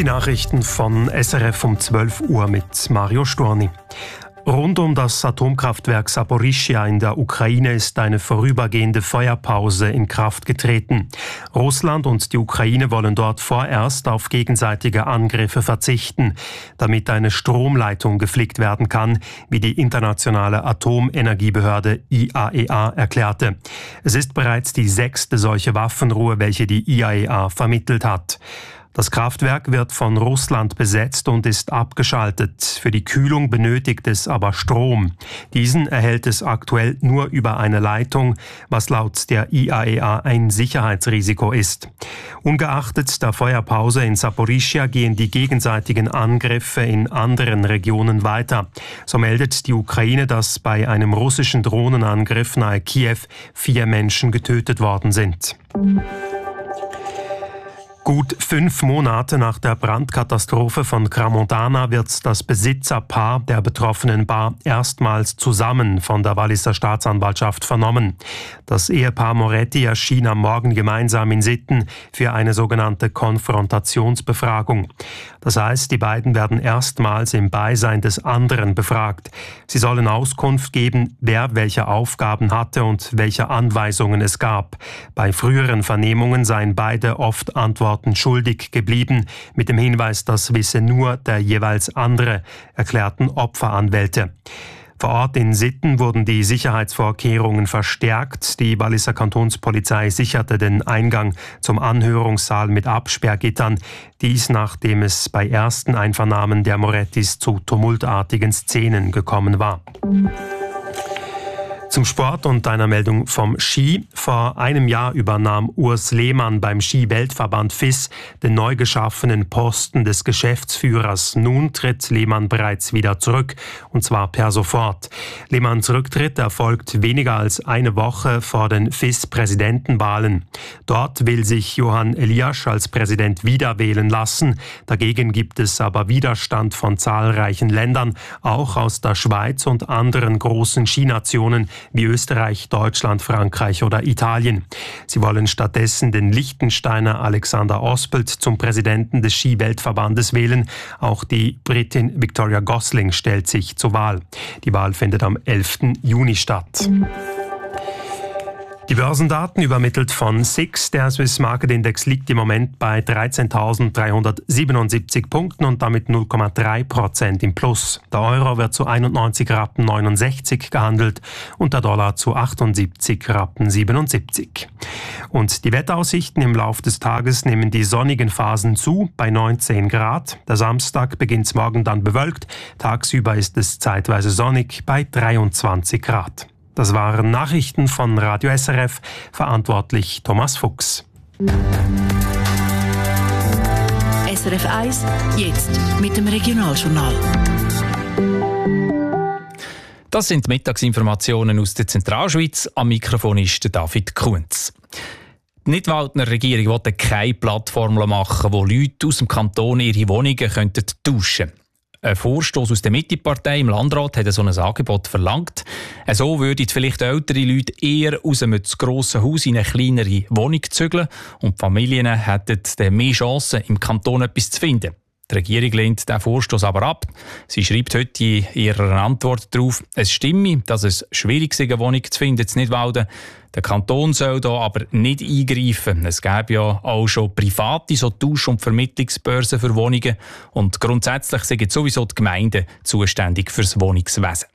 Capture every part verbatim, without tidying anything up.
Die Nachrichten von S R F um zwölf Uhr mit Mario Storni. Rund um das Atomkraftwerk Saporischschja in der Ukraine ist eine vorübergehende Feuerpause in Kraft getreten. Russland und die Ukraine wollen dort vorerst auf gegenseitige Angriffe verzichten, damit eine Stromleitung geflickt werden kann, wie die internationale Atomenergiebehörde I A E A erklärte. Es ist bereits die sechste solche Waffenruhe, welche die I A E A vermittelt hat. Das Kraftwerk wird von Russland besetzt und ist abgeschaltet. Für die Kühlung benötigt es aber Strom. Diesen erhält es aktuell nur über eine Leitung, was laut der I A E A ein Sicherheitsrisiko ist. Ungeachtet der Feuerpause in Saporischschja gehen die gegenseitigen Angriffe in anderen Regionen weiter. So meldet die Ukraine, dass bei einem russischen Drohnenangriff nahe Kiew vier Menschen getötet worden sind. Gut fünf Monate nach der Brandkatastrophe von Crans-Montana wird das Besitzerpaar der betroffenen Bar erstmals zusammen von der Walliser Staatsanwaltschaft vernommen. Das Ehepaar Moretti erschien am Morgen gemeinsam in Sitten für eine sogenannte Konfrontationsbefragung. Das heißt, die beiden werden erstmals im Beisein des anderen befragt. Sie sollen Auskunft geben, wer welche Aufgaben hatte und welche Anweisungen es gab. Bei früheren Vernehmungen seien beide oft Antworten schuldig geblieben, mit dem Hinweis, das wisse nur der jeweils andere, erklärten Opferanwälte. Vor Ort in Sitten wurden die Sicherheitsvorkehrungen verstärkt. Die Walliser Kantonspolizei sicherte den Eingang zum Anhörungssaal mit Absperrgittern. Dies, nachdem es bei ersten Einvernahmen der Morettis zu tumultartigen Szenen gekommen war. Zum Sport und einer Meldung vom Ski. Vor einem Jahr übernahm Urs Lehmann beim Ski-Weltverband F I S den neu geschaffenen Posten des Geschäftsführers. Nun tritt Lehmann bereits wieder zurück, und zwar per sofort. Lehmanns Rücktritt erfolgt weniger als eine Woche vor den F I S-Präsidentenwahlen. Dort will sich Johann Eliasch als Präsident wieder wählen lassen. Dagegen gibt es aber Widerstand von zahlreichen Ländern, auch aus der Schweiz und anderen großen Skinationen, wie Österreich, Deutschland, Frankreich oder Italien. Sie wollen stattdessen den Liechtensteiner Alexander Ospelt zum Präsidenten des Ski-Weltverbandes wählen. Auch die Britin Victoria Gosling stellt sich zur Wahl. Die Wahl findet am elften Juni statt. Die Börsendaten übermittelt von S I X. Der Swiss Market Index liegt im Moment bei dreizehntausenddreihundertsiebenundsiebzig Punkten und damit null Komma drei Prozent im Plus. Der Euro wird zu einundneunzig Rappen neunundsechzig gehandelt und der Dollar zu achtundsiebzig Rappen siebenundsiebzig. Und die Wetteraussichten im Laufe des Tages nehmen die sonnigen Phasen zu bei neunzehn Grad. Der Samstag beginnt morgen dann bewölkt. Tagsüber ist es zeitweise sonnig bei dreiundzwanzig Grad. Das waren Nachrichten von Radio S R F, verantwortlich Thomas Fuchs. S R F eins, jetzt mit dem Regionaljournal. Das sind Mittagsinformationen aus der Zentralschweiz. Am Mikrofon ist David Kunz. Die Nidwaldner Regierung wollte keine Plattform machen, wo Leute aus dem Kanton ihre Wohnungen tauschen könnten. Ein Vorstoss aus der Mitte-Partei im Landrat hat so ein Angebot verlangt. So würden vielleicht ältere Leute eher aus einem zu grossen Haus in eine kleinere Wohnung zügeln und die Familien hätten dann mehr Chancen, im Kanton etwas zu finden. Die Regierung lehnt diesen Vorstoss aber ab. Sie schreibt heute in ihrer Antwort darauf, es stimme, dass es schwierig ist, eine Wohnung zu finden in Nidwalden. Der Kanton soll da aber nicht eingreifen. Es gäbe ja auch schon private so Tausch- und Vermittlungsbörsen für Wohnungen und grundsätzlich sind sowieso die Gemeinden zuständig für das Wohnungswesen.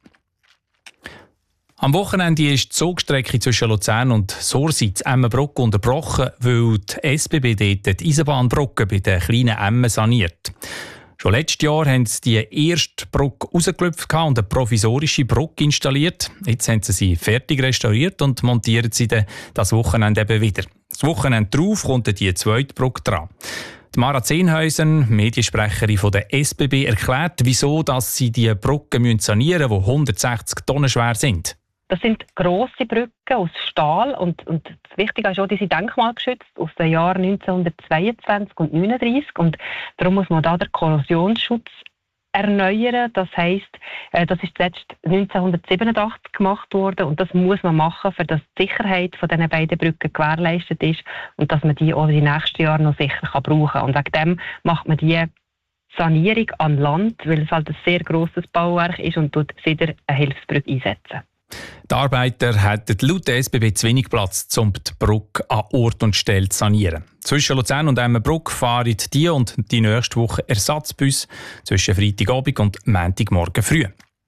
Am Wochenende ist die Zugstrecke zwischen Luzern und Sursitz Emmenbruck unterbrochen, weil die S B B dort die Eisenbahnbrücke bei der kleinen Emme saniert. Schon letztes Jahr haben sie die erste Brücke rausgelöpft und eine provisorische Brücke installiert. Jetzt haben sie sie fertig restauriert und montieren sie dann das Wochenende eben wieder. Das Wochenende darauf kommt die zweite Brücke dran. Die Mara Zehnhäusen, Mediensprecherin von der S B B, erklärt, wieso dass sie die Brücken sanieren müssen, die hundertsechzig Tonnen schwer sind. Das sind grosse Brücken aus Stahl und, und das Wichtige ist auch, die sind denkmalgeschützt aus den Jahren neunzehnhundertzweiundzwanzig und neununddreißig und darum muss man da den Korrosionsschutz erneuern. Das heisst, das ist zuletzt neunzehnhundertsiebenundachtzig gemacht worden und das muss man machen, für dass die Sicherheit von diesen beiden Brücken gewährleistet ist und dass man die auch in den nächsten Jahren noch sicher brauchen kann. Und wegen dem macht man die Sanierung an Land, weil es halt ein sehr grosses Bauwerk ist und dort wieder eine Hilfsbrücke einsetzen. Die Arbeiter hätten laut der S B B zu wenig Platz, um die Brücke an Ort und Stelle zu sanieren. Zwischen Luzern und Emmenbruck fahren die und die nächste Woche Ersatzbus zwischen Freitagabend und Montagmorgen früh.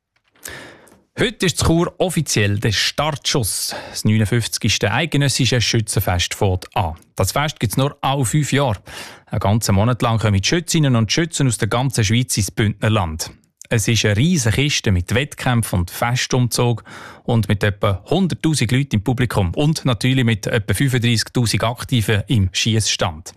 Heute ist in Chur offiziell der Startschuss. Das neunundfünfzigste eidgenössische Schützenfest fängt an. Das Fest gibt es nur alle fünf Jahre. Einen ganzen Monat lang kommen die Schützinnen und Schützen aus der ganzen Schweiz ins Bündnerland. Es ist eine riesige Kiste mit Wettkämpfen und Festumzug und mit etwa hunderttausend Leuten im Publikum und natürlich mit etwa fünfunddreissigtausend Aktiven im Schiessstand.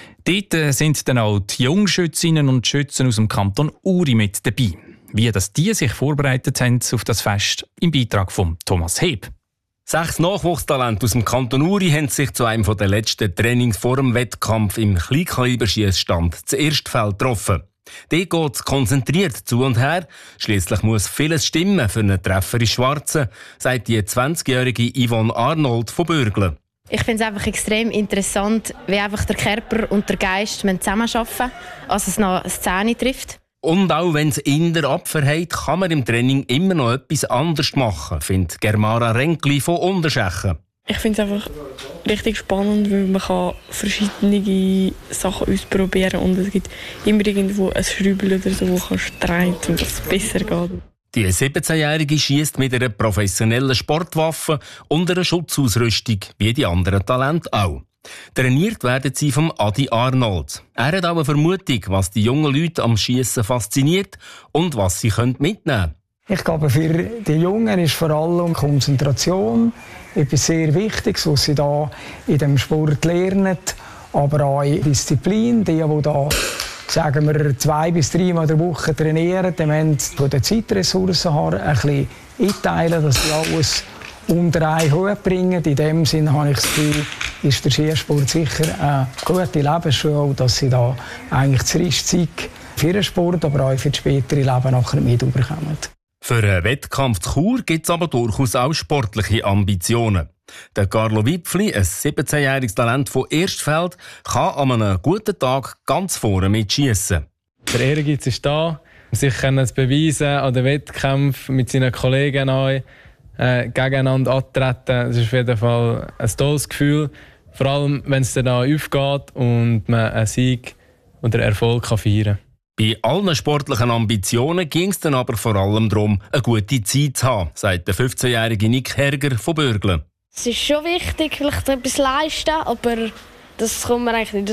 Dort sind dann auch die Jungschützinnen und Schützen aus dem Kanton Uri mit dabei. Wie das die sich vorbereitet haben auf das Fest, im Beitrag von Thomas Heb. Sechs Nachwuchstalente aus dem Kanton Uri haben sich zu einem der letzten Trainings vor dem Wettkampf im Kleinkaliberschiessstand zu Erstfeld getroffen. Dort geht es konzentriert zu und her. Schliesslich muss vieles stimmen für einen Treffer in Schwarzen, sagt die zwanzigjährige Yvonne Arnold von Bürgle. Ich finde es einfach extrem interessant, wie einfach der Körper und der Geist zusammenarbeiten, als es noch eine Szene trifft. Und auch wenn es in der Abwehrheit, kann man im Training immer noch etwas anderes machen, findet Germara Renkli von Unterschechen. Ich finde es einfach richtig spannend, weil man kann verschiedene Sachen ausprobieren und es gibt immer irgendwo ein Schräubel oder so, das dreht und es besser geht. Die siebzehnjährige schiesst mit einer professionellen Sportwaffe und einer Schutzausrüstung, wie die anderen Talente auch. Trainiert werden sie vom Adi Arnold. Er hat auch eine Vermutung, was die jungen Leute am Schiessen fasziniert und was sie mitnehmen können. Ich glaube, für die Jungen ist vor allem Konzentration etwas sehr Wichtiges, was sie da in dem Sport lernen, aber auch Disziplin. Die, die da, sagen wir, zwei bis drei Mal in der Woche trainieren, die müssen von den Zeitressourcen her ein bisschen einteilen, dass sie alles unter einen Hut bringen. In dem Sinne habe ich das Gefühl, ist der Skisport sicher eine gute Lebensschule, dass sie da eigentlich das Restzeug für den Sport, aber auch für das spätere Leben nachher mit überkommen. Für einen Wettkampf zu Chur gibt es aber durchaus auch sportliche Ambitionen. Der Carlo Wipfli, ein siebzehnjähriges Talent von Erstfeld, kann an einem guten Tag ganz vorne mitschiessen. Der Ehrgeiz ist da, sich zu beweisen an den Wettkämpfen mit seinen Kollegen neu, äh, gegeneinander antreten. Das ist auf jeden Fall ein tolles Gefühl, vor allem wenn es dann aufgeht und man einen Sieg oder Erfolg kann feiern kann. Bei allen sportlichen Ambitionen ging es dann aber vor allem darum, eine gute Zeit zu haben, sagt der fünfzehnjährige Nick Herger von Bürgle. Es ist schon wichtig, vielleicht etwas leisten, aber das kommt mir eigentlich nicht